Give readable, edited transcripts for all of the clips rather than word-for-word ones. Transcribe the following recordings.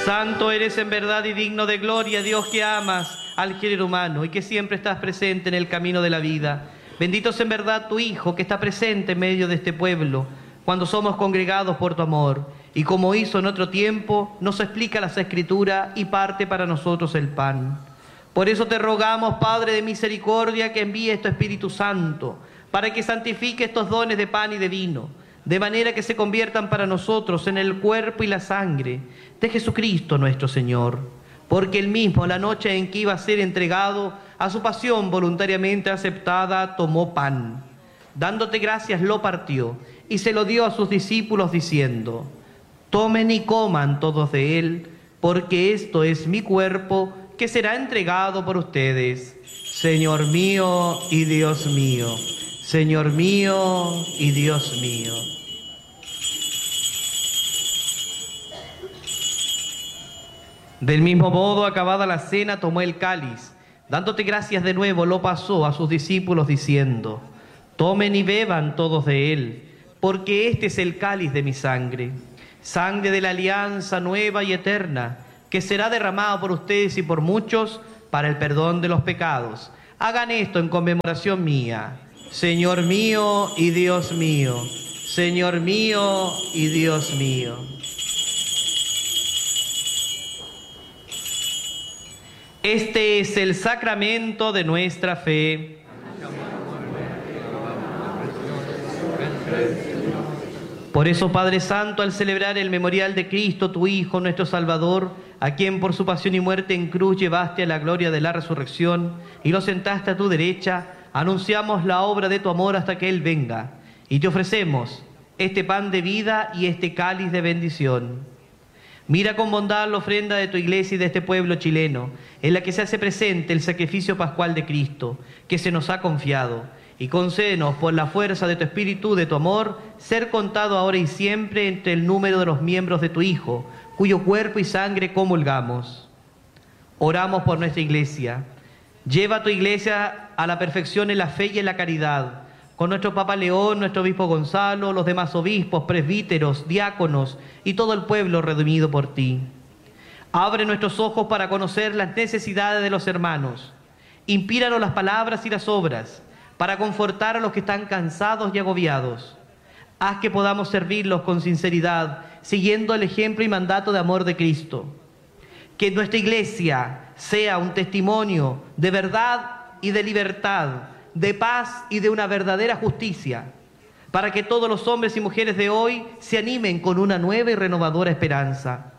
Santo eres en verdad y digno de gloria, Dios, que amas al género humano y que siempre estás presente en el camino de la vida. Bendito es en verdad tu Hijo, que está presente en medio de este pueblo, cuando somos congregados por tu amor. Y como hizo en otro tiempo, nos explica las Escrituras y parte para nosotros el pan. Por eso te rogamos, Padre de misericordia, que envíes tu Espíritu Santo, para que santifique estos dones de pan y de vino, de manera que se conviertan para nosotros en el cuerpo y la sangre de Jesucristo nuestro Señor. Porque él mismo, la noche en que iba a ser entregado a su pasión voluntariamente aceptada, tomó pan. Dándote gracias, lo partió y se lo dio a sus discípulos diciendo: tomen y coman todos de él, porque esto es mi cuerpo que será entregado por ustedes. Señor mío y Dios mío, Señor mío y Dios mío. Del mismo modo, acabada la cena, tomó el cáliz. Dándote gracias de nuevo, lo pasó a sus discípulos diciendo: tomen y beban todos de él, porque este es el cáliz de mi sangre, sangre de la alianza nueva y eterna, que será derramado por ustedes y por muchos para el perdón de los pecados. Hagan esto en conmemoración mía. Señor mío y Dios mío, Señor mío y Dios mío. Este es el sacramento de nuestra fe. Por eso, Padre Santo, al celebrar el memorial de Cristo, tu Hijo, nuestro Salvador, a quien por su pasión y muerte en cruz llevaste a la gloria de la resurrección y lo sentaste a tu derecha, anunciamos la obra de tu amor hasta que Él venga. Y te ofrecemos este pan de vida y este cáliz de bendición. Mira con bondad la ofrenda de tu iglesia y de este pueblo chileno, en la que se hace presente el sacrificio pascual de Cristo, que se nos ha confiado, y concédenos por la fuerza de tu espíritu, de tu amor, ser contado ahora y siempre entre el número de los miembros de tu Hijo, cuyo cuerpo y sangre comulgamos. Oramos por nuestra iglesia. Lleva a tu iglesia a la perfección en la fe y en la caridad, con nuestro Papa León, nuestro Obispo Gonzalo, los demás obispos, presbíteros, diáconos y todo el pueblo redimido por ti. Abre nuestros ojos para conocer las necesidades de los hermanos. Inspíranos las palabras y las obras para confortar a los que están cansados y agobiados. Haz que podamos servirlos con sinceridad, siguiendo el ejemplo y mandato de amor de Cristo. Que nuestra iglesia sea un testimonio de verdad y de libertad, de paz y de una verdadera justicia, para que todos los hombres y mujeres de hoy se animen con una nueva y renovadora esperanza.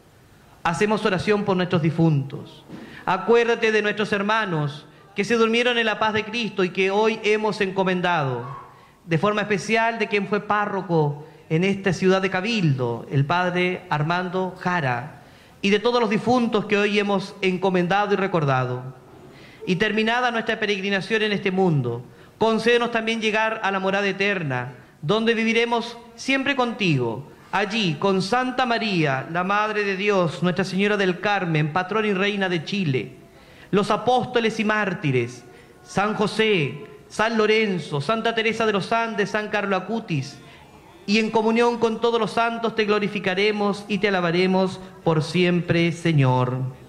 Hacemos oración por nuestros difuntos. Acuérdate de nuestros hermanos que se durmieron en la paz de Cristo y que hoy hemos encomendado, de forma especial de quien fue párroco en esta ciudad de Cabildo, el padre Armando Jara, y de todos los difuntos que hoy hemos encomendado y recordado. Y terminada nuestra peregrinación en este mundo, concédenos también llegar a la morada eterna, donde viviremos siempre contigo, allí con Santa María, la Madre de Dios, Nuestra Señora del Carmen, patrona y reina de Chile, los apóstoles y mártires, San José, San Lorenzo, Santa Teresa de los Andes, San Carlos Acutis, y en comunión con todos los santos te glorificaremos y te alabaremos por siempre, Señor.